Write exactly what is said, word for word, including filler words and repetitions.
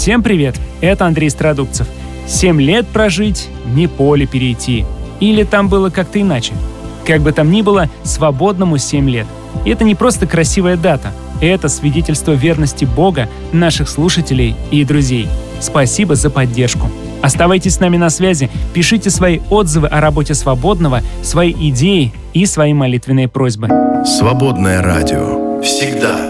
Всем привет, это Андрей Страдукцев. Семь лет прожить, не поле перейти. Или там было как-то иначе. Как бы там ни было, свободному семь лет. И это не просто красивая дата. Это свидетельство верности Бога, наших слушателей и друзей. Спасибо за поддержку. Оставайтесь с нами на связи, пишите свои отзывы о работе Свободного, свои идеи и свои молитвенные просьбы. Свободное радио. Всегда